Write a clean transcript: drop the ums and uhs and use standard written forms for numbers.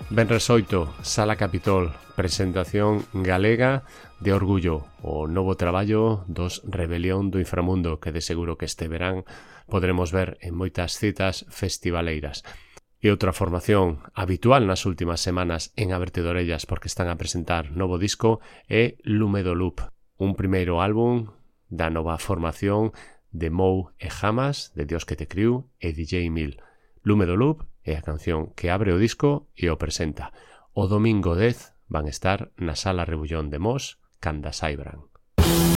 Venres 8, Sala Capitol, presentación galega de Orgullo, o novo traballo dos Rebelión do Inframundo, que de seguro que este verán podremos ver en moitas citas festivaleiras. E outra formación habitual nas últimas semanas en Aberte de Orellas, porque están a presentar novo disco, é Lume do Loop, un primeiro álbum da nova formación de Mou e Jamas, de Dios que te criu, e DJ Mil. Lume do Loop é a canción que abre o disco e o presenta. O domingo 10 van estar na Sala Rebullón de Mos, canda saibran.